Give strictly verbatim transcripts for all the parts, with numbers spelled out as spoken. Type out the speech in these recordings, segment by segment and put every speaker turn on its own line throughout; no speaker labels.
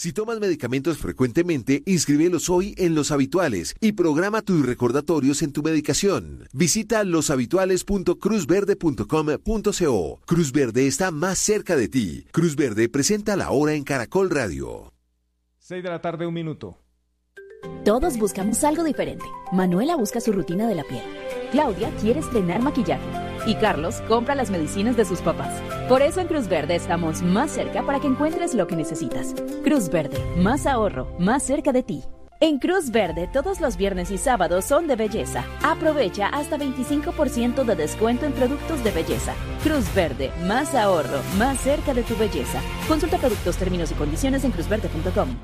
Si tomas medicamentos frecuentemente, inscríbelos hoy en Los Habituales y programa tus recordatorios en tu medicación. Visita los habituales punto cruz verde punto com punto co. Cruz Verde está más cerca de ti. Cruz Verde presenta La Hora en Caracol Radio.
seis de la tarde, un minuto.
Todos buscamos algo diferente. Manuela busca su rutina de la piel. Claudia quiere estrenar maquillaje. Y Carlos compra las medicinas de sus papás. Por eso en Cruz Verde estamos más cerca para que encuentres lo que necesitas. Cruz Verde, más ahorro, más cerca de ti. En Cruz Verde, todos los viernes y sábados son de belleza. Aprovecha hasta veinticinco por ciento de descuento en productos de belleza. Cruz Verde, más ahorro, más cerca de tu belleza. Consulta productos, términos y condiciones en cruz verde punto com.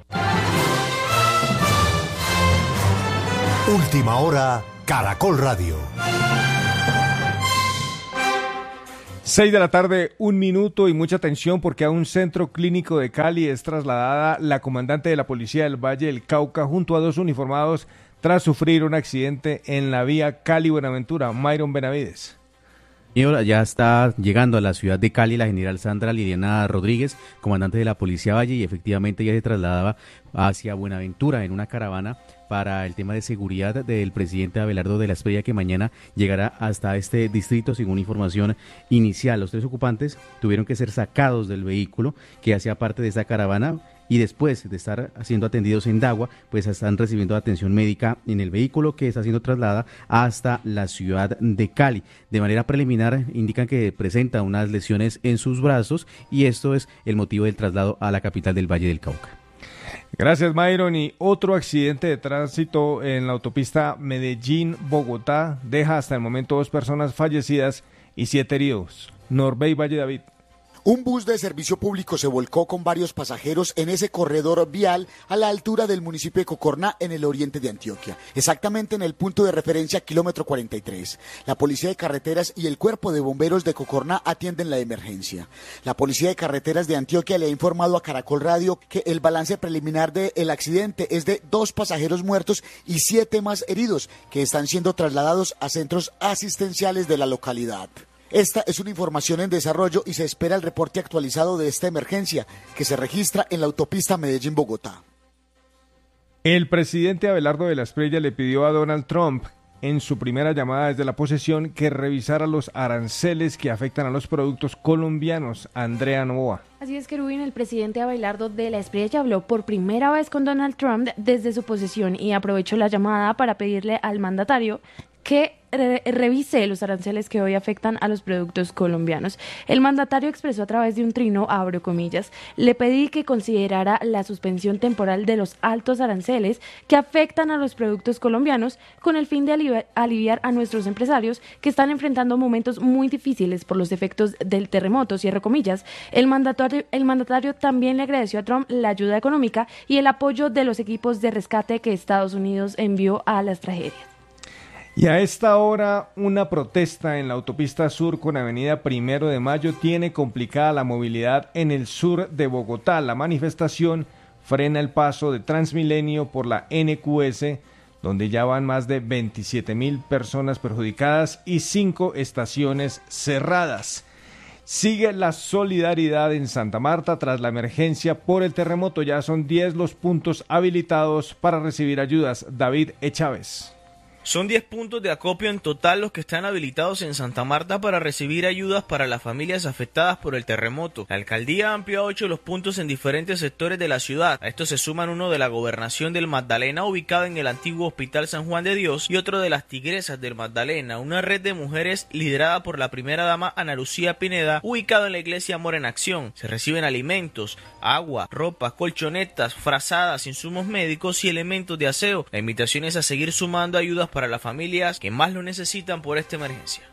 Última hora, Caracol Radio.
seis de la tarde, un minuto y mucha atención porque a un centro clínico de Cali es trasladada la comandante de la Policía del Valle del Cauca junto a dos uniformados tras sufrir un accidente en la vía Cali-Buenaventura. Myron Benavides.
Y ahora ya está llegando a la ciudad de Cali la general Sandra Liliana Rodríguez, comandante de la Policía Valle, y efectivamente ella se trasladaba hacia Buenaventura en una caravana para el tema de seguridad del presidente Abelardo de la Espriella, que mañana llegará hasta este distrito. Según información inicial, los tres ocupantes tuvieron que ser sacados del vehículo que hacía parte de esta caravana, y después de estar siendo atendidos en Dagua, pues están recibiendo atención médica en el vehículo que está siendo trasladada hasta la ciudad de Cali. De manera preliminar indican que presenta unas lesiones en sus brazos y esto es el motivo del traslado a la capital del Valle del Cauca.
Gracias, Myron. Y otro accidente de tránsito en la autopista Medellín-Bogotá deja hasta el momento dos personas fallecidas y siete heridos. Norbey Valle David.
Un bus de servicio público se volcó con varios pasajeros en ese corredor vial a la altura del municipio de Cocorná, en el oriente de Antioquia, exactamente en el punto de referencia kilómetro cuarenta y tres. La Policía de Carreteras y el Cuerpo de Bomberos de Cocorná atienden la emergencia. La Policía de Carreteras de Antioquia le ha informado a Caracol Radio que el balance preliminar del accidente es de dos pasajeros muertos y siete más heridos, que están siendo trasladados a centros asistenciales de la localidad. Esta es una información en desarrollo y se espera el reporte actualizado de esta emergencia que se registra en la autopista Medellín-Bogotá.
El presidente Abelardo de la Espriella le pidió a Donald Trump en su primera llamada desde la posesión que revisara los aranceles que afectan a los productos colombianos. Andrea Novoa.
Así es, Kerubín, el presidente Abelardo de la Espriella habló por primera vez con Donald Trump desde su posesión y aprovechó la llamada para pedirle al mandatario que re- revise los aranceles que hoy afectan a los productos colombianos. El mandatario expresó a través de un trino, abro comillas, le pedí que considerara la suspensión temporal de los altos aranceles que afectan a los productos colombianos con el fin de alivi- aliviar a nuestros empresarios que están enfrentando momentos muy difíciles por los efectos del terremoto, cierro comillas. El mandatario, el mandatario también le agradeció a Trump la ayuda económica y el apoyo de los equipos de rescate que Estados Unidos envió a las tragedias.
Y a esta hora, una protesta en la autopista sur con avenida Primero de Mayo tiene complicada la movilidad en el sur de Bogotá. La manifestación frena el paso de Transmilenio por la N Q S, donde ya van más de veintisiete mil personas perjudicadas y cinco estaciones cerradas. Sigue la solidaridad en Santa Marta tras la emergencia por el terremoto. Ya son diez los puntos habilitados para recibir ayudas. David E. Chávez.
Son diez puntos de acopio en total los que están habilitados en Santa Marta para recibir ayudas para las familias afectadas por el terremoto. La alcaldía amplió a ocho los puntos en diferentes sectores de la ciudad. A esto se suman uno de la gobernación del Magdalena, ubicado en el antiguo Hospital San Juan de Dios, y otro de las Tigresas del Magdalena, una red de mujeres liderada por la primera dama Ana Lucía Pineda, ubicado en la iglesia Amor en Acción. Se reciben alimentos, agua, ropa, colchonetas, frazadas, insumos médicos y elementos de aseo. La invitación es a seguir sumando ayudas para las familias que más lo necesitan por esta emergencia.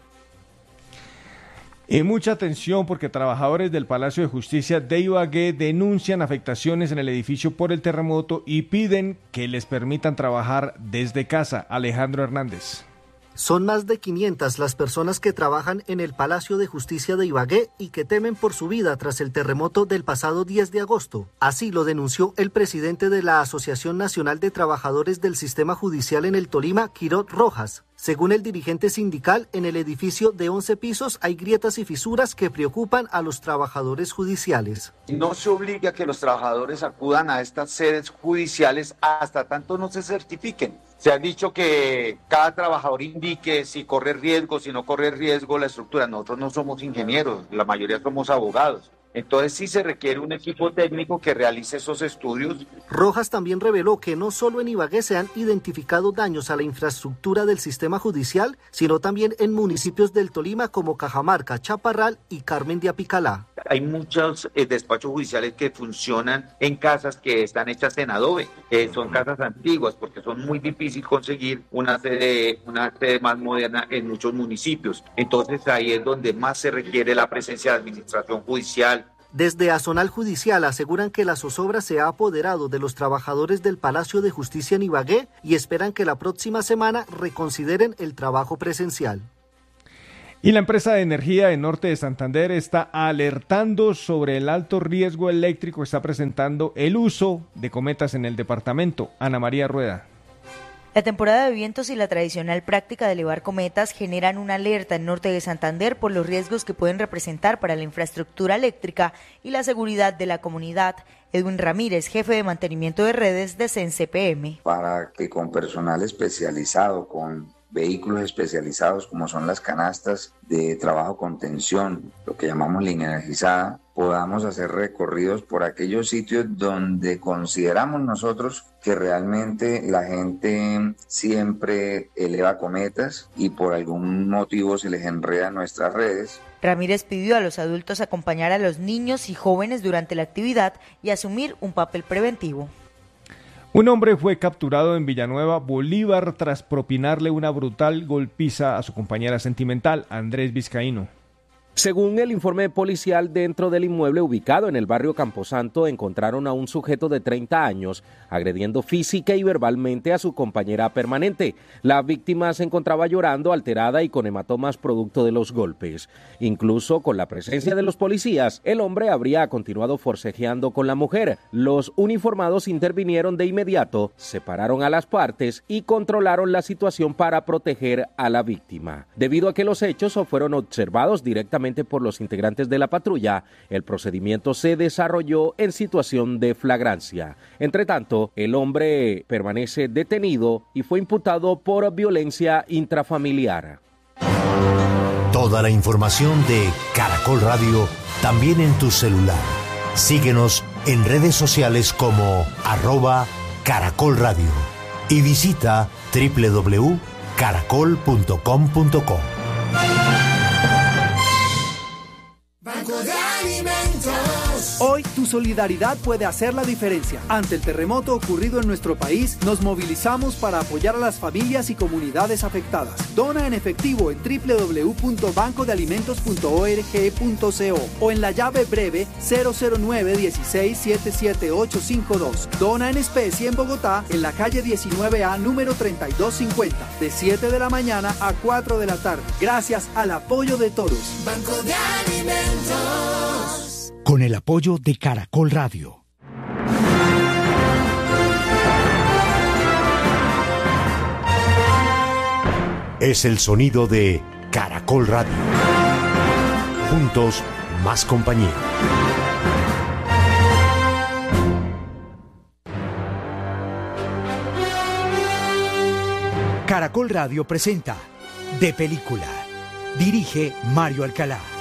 Y mucha atención porque trabajadores del Palacio de Justicia de Ibagué denuncian afectaciones en el edificio por el terremoto y piden que les permitan trabajar desde casa. Alejandro Hernández.
Son más de quinientas las personas que trabajan en el Palacio de Justicia de Ibagué y que temen por su vida tras el terremoto del pasado diez de agosto. Así lo denunció el presidente de la Asociación Nacional de Trabajadores del Sistema Judicial en el Tolima, Quirot Rojas. Según el dirigente sindical, en el edificio de once pisos hay grietas y fisuras que preocupan a los trabajadores judiciales.
No se obliga a que los trabajadores acudan a estas sedes judiciales hasta tanto no se certifiquen. Se ha dicho que cada trabajador indique si corre riesgo, si no corre riesgo la estructura. Nosotros no somos ingenieros, la mayoría somos abogados. Entonces sí se requiere un equipo técnico que realice esos estudios.
Rojas también reveló que no solo en Ibagué se han identificado daños a la infraestructura del sistema judicial, sino también en municipios del Tolima como Cajamarca, Chaparral y Carmen de Apicalá.
Hay muchos eh, despachos judiciales que funcionan en casas que están hechas en adobe. Eh, son casas antiguas porque son muy difícil conseguir una sede, una sede más moderna en muchos municipios. Entonces ahí es donde más se requiere la presencia de administración judicial.
Desde Azonal Judicial aseguran que la zozobra se ha apoderado de los trabajadores del Palacio de Justicia en Ibagué y esperan que la próxima semana reconsideren el trabajo presencial.
Y la empresa de energía de Norte de Santander está alertando sobre el alto riesgo eléctrico que está presentando el uso de cometas en el departamento. Ana María Rueda.
La temporada de vientos y la tradicional práctica de elevar cometas generan una alerta en Norte de Santander por los riesgos que pueden representar para la infraestructura eléctrica y la seguridad de la comunidad. Edwin Ramírez, jefe de mantenimiento de redes de C E N C P M.
Para que con personal especializado, con vehículos especializados como son las canastas de trabajo con tensión, lo que llamamos línea energizada, podamos hacer recorridos por aquellos sitios donde consideramos nosotros que realmente la gente siempre eleva cometas y por algún motivo se les enreda nuestras redes.
Ramírez pidió a los adultos acompañar a los niños y jóvenes durante la actividad y asumir un papel preventivo.
Un hombre fue capturado en Villanueva, Bolívar, tras propinarle una brutal golpiza a su compañera sentimental, Andrés Vizcaíno.
Según el informe policial, dentro del inmueble ubicado en el barrio Camposanto encontraron a un sujeto de treinta años agrediendo física y verbalmente a su compañera permanente. La víctima se encontraba llorando, alterada y con hematomas producto de los golpes. Incluso con la presencia de los policías, el hombre habría continuado forcejeando con la mujer. Los uniformados intervinieron de inmediato, separaron a las partes y controlaron la situación para proteger a la víctima. Debido a que los hechos fueron observados directamente por los integrantes de la patrulla, el procedimiento se desarrolló en situación de flagrancia. Entre tanto, el hombre permanece detenido y fue imputado por violencia intrafamiliar.
Toda la información de Caracol Radio también en tu celular. Síguenos en redes sociales como arroba Caracol Radio y visita doble u doble u doble u punto caracol punto com punto co.
Banco de Alimentos. Hoy tu solidaridad puede hacer la diferencia. Ante el terremoto ocurrido en nuestro país, nos movilizamos para apoyar a las familias y comunidades afectadas. Dona en efectivo en doble u doble u doble u punto banco de alimentos punto org punto co o en la llave breve cero cero nueve uno seis siete siete ocho cinco dos. Dona en especie en Bogotá, en la calle diecinueve A, número treinta y dos cincuenta, de siete de la mañana a cuatro de la tarde. Gracias al apoyo de todos. Banco de Alimentos.
Con el apoyo de Caracol Radio. Es el sonido de Caracol Radio. Juntos, más compañía. Caracol Radio presenta De Película. Dirige Mario Alcalá.